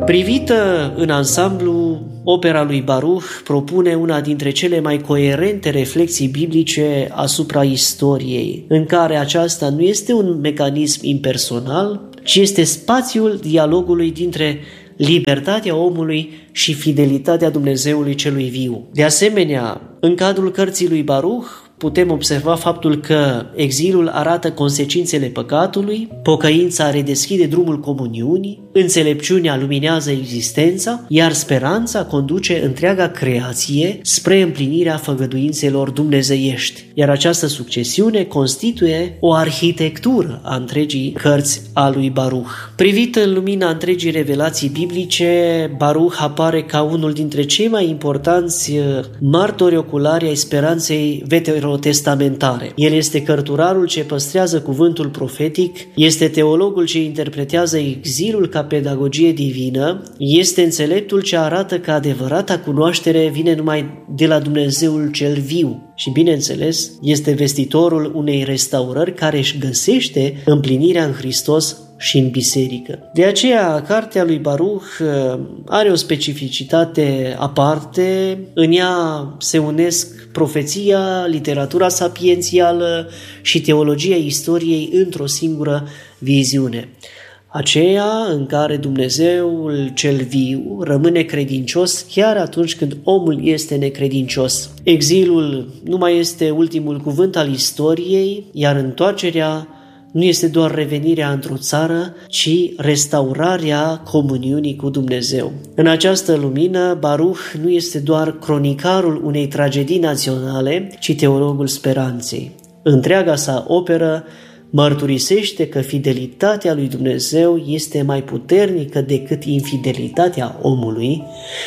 Privită în ansamblu, opera lui Baruch propune una dintre cele mai coerente reflexii biblice asupra istoriei, în care aceasta nu este un mecanism impersonal, ci este spațiul dialogului dintre libertatea omului și fidelitatea Dumnezeului celui viu. De asemenea, în cadrul cărții lui Baruch, putem observa faptul că exilul arată consecințele păcatului, pocăința redeschide drumul comuniunii, înțelepciunea luminează existența, iar speranța conduce întreaga creație spre împlinirea făgăduințelor dumnezeiești. Iar această succesiune constituie o arhitectură a întregii cărți a lui Baruch. Privit în lumina întregii revelații biblice, Baruch apare ca unul dintre cei mai importanți martori oculari ai speranței veterotestamentare. El este cărturarul ce păstrează cuvântul profetic, este teologul ce interpretează exilul ca pedagogie divină, este înțeleptul ce arată că adevărata cunoaștere vine numai de la Dumnezeul cel viu și, bineînțeles, este vestitorul unei restaurări care își găsește împlinirea în Hristos și în biserică. De aceea, cartea lui Baruch are o specificitate aparte, în ea se unesc profeția, literatura sapiențială și teologia istoriei într-o singură viziune. Aceea în care Dumnezeul cel viu rămâne credincios chiar atunci când omul este necredincios. Exilul nu mai este ultimul cuvânt al istoriei, iar întoarcerea nu este doar revenirea într-o țară, ci restaurarea comuniunii cu Dumnezeu. În această lumină, Baruch nu este doar cronicarul unei tragedii naționale, ci teologul speranței. Întreaga sa operă mărturisește că fidelitatea lui Dumnezeu este mai puternică decât infidelitatea omului,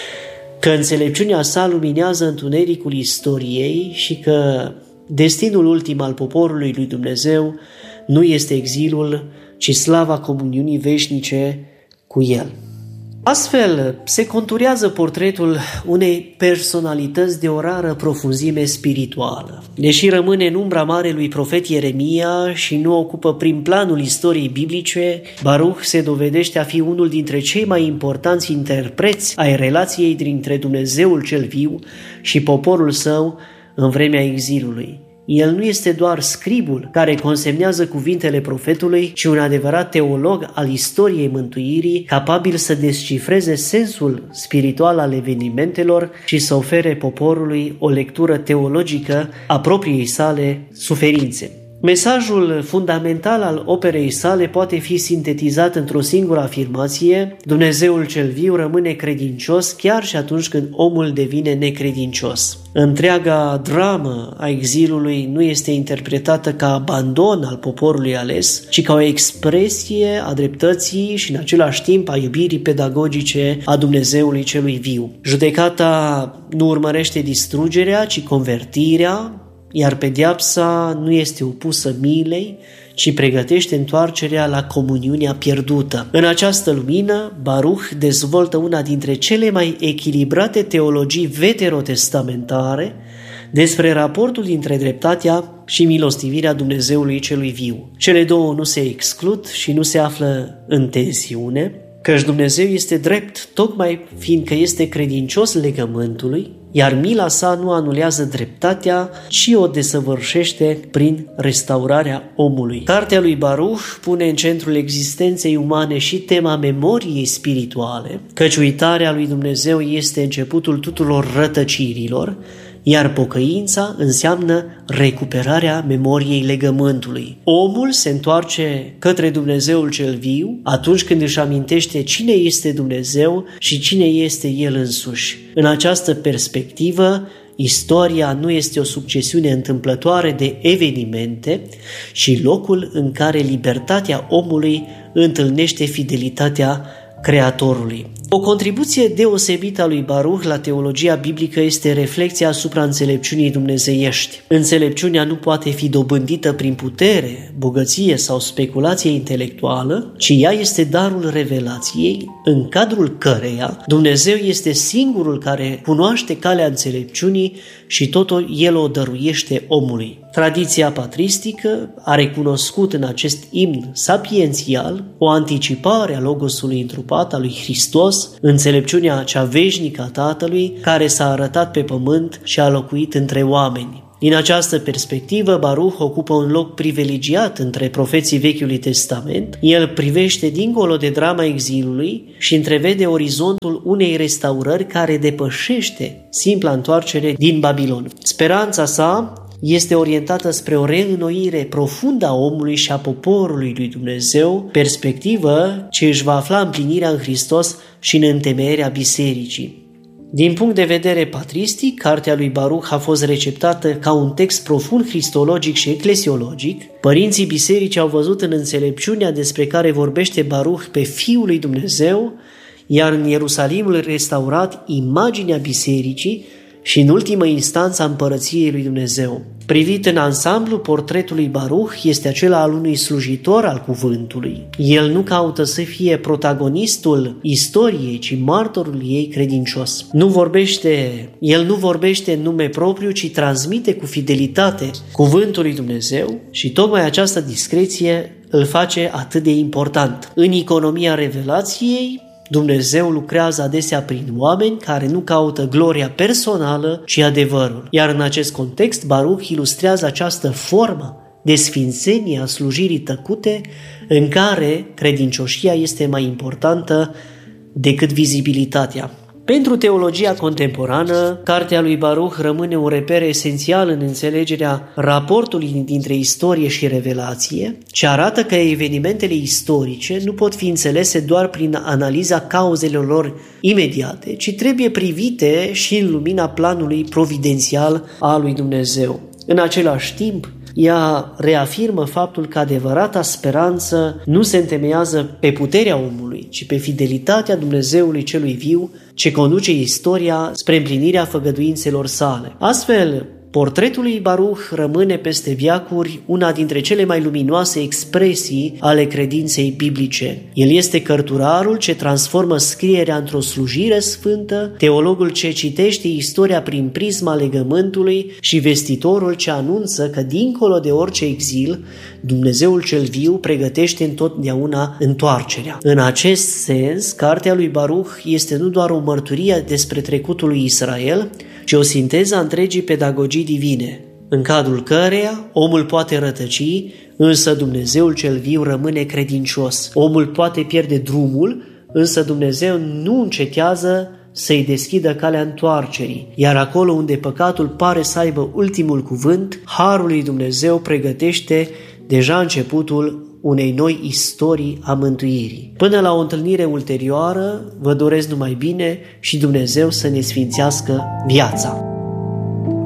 că înțelepciunea sa luminează întunericul istoriei și că destinul ultim al poporului lui Dumnezeu nu este exilul, ci slava comuniunii veșnice cu el. Astfel, se conturează portretul unei personalități de o rară profunzime spirituală. Deși rămâne în umbra marelui profet Ieremia și nu ocupă prim planul istoriei biblice, Baruch se dovedește a fi unul dintre cei mai importanți interpreți ai relației dintre Dumnezeul cel viu și poporul său în vremea exilului. El nu este doar scribul care consemnează cuvintele profetului, ci un adevărat teolog al istoriei mântuirii, capabil să descifreze sensul spiritual al evenimentelor și să ofere poporului o lectură teologică a propriei sale suferințe. Mesajul fundamental al operei sale poate fi sintetizat într-o singură afirmație: Dumnezeul cel viu rămâne credincios chiar și atunci când omul devine necredincios. Întreaga dramă a exilului nu este interpretată ca abandon al poporului ales, ci ca o expresie a dreptății și în același timp a iubirii pedagogice a Dumnezeului celui viu. Judecata nu urmărește distrugerea, ci convertirea, iar pedeapsa nu este opusă milei, ci pregătește întoarcerea la comuniunea pierdută. În această lumină, Baruch dezvoltă una dintre cele mai echilibrate teologii veterotestamentare despre raportul dintre dreptatea și milostivirea Dumnezeului celui viu. Cele două nu se exclud și nu se află în tensiune, căci Dumnezeu este drept, tocmai fiindcă este credincios legământului, iar mila sa nu anulează dreptatea, ci o desăvârșește prin restaurarea omului. Cartea lui Baruch pune în centrul existenței umane și tema memoriei spirituale, căci uitarea lui Dumnezeu este începutul tuturor rătăcirilor, iar pocăința înseamnă recuperarea memoriei legământului. Omul se întoarce către Dumnezeul cel viu atunci când își amintește cine este Dumnezeu și cine este El însuși. În această perspectivă, istoria nu este o succesiune întâmplătoare de evenimente, ci locul în care libertatea omului întâlnește fidelitatea Creatorului. O contribuție deosebită a lui Baruch la teologia biblică este reflexia asupra înțelepciunii dumnezeiești. Înțelepciunea nu poate fi dobândită prin putere, bogăție sau speculație intelectuală, ci ea este darul revelației, în cadrul căreia Dumnezeu este singurul care cunoaște calea înțelepciunii și totul El o dăruiește omului. Tradiția patristică a recunoscut în acest imn sapiențial o anticipare a Logosului întrupat al lui Hristos, Hristos, înțelepciunea cea veșnică a Tatălui, care s-a arătat pe pământ și a locuit între oameni. Din această perspectivă, Baruch ocupă un loc privilegiat între profeții Vechiului Testament. El privește dincolo de drama exilului și întrevede orizontul unei restaurări care depășește simpla întoarcere din Babilon. Speranța sa este orientată spre o reînnoire profundă a omului și a poporului lui Dumnezeu, perspectivă ce își va afla împlinirea în Hristos și în întemeierea bisericii. Din punct de vedere patristic, cartea lui Baruch a fost receptată ca un text profund cristologic și eclesiologic. Părinții bisericii au văzut în înțelepciunea despre care vorbește Baruch pe Fiul lui Dumnezeu, iar în Ierusalimul restaurat imaginea bisericii și în ultimă instanță a împărăției lui Dumnezeu. Privit în ansamblu, portretul lui Baruch este acela al unui slujitor al cuvântului. El nu caută să fie protagonistul istoriei, ci martorul ei credincios. El nu vorbește în nume propriu, ci transmite cu fidelitate cuvântul lui Dumnezeu și tocmai această discreție îl face atât de important. În economia revelației, Dumnezeu lucrează adesea prin oameni care nu caută gloria personală, ci adevărul. Iar în acest context, Baruch ilustrează această formă de sfințenie a slujirii tăcute, în care credincioșia este mai importantă decât vizibilitatea. Pentru teologia contemporană, cartea lui Baruch rămâne un reper esențial în înțelegerea raportului dintre istorie și revelație, ce arată că evenimentele istorice nu pot fi înțelese doar prin analiza cauzelor lor imediate, ci trebuie privite și în lumina planului providențial al lui Dumnezeu. În același timp, ea reafirmă faptul că adevărata speranță nu se întemeiază pe puterea omului, ci pe fidelitatea Dumnezeului celui viu, ce conduce istoria spre împlinirea făgăduințelor sale. Astfel, portretul lui Baruch rămâne peste veacuri una dintre cele mai luminoase expresii ale credinței biblice. El este cărturarul ce transformă scrierea într-o slujire sfântă, teologul ce citește istoria prin prisma legământului și vestitorul ce anunță că dincolo de orice exil, Dumnezeul cel viu pregătește întotdeauna întoarcerea. În acest sens, cartea lui Baruch este nu doar o mărturie despre trecutul lui Israel, ci o sinteză a întregii pedagogii divine, în cadrul căreia omul poate rătăci, însă Dumnezeul cel viu rămâne credincios. Omul poate pierde drumul, însă Dumnezeu nu încetează să-i deschidă calea întoarcerii, iar acolo unde păcatul pare să aibă ultimul cuvânt, harul lui Dumnezeu pregătește deja începutul unei noi istorii a mântuirii. Până la o întâlnire ulterioară, vă doresc numai bine și Dumnezeu să ne sfințească viața.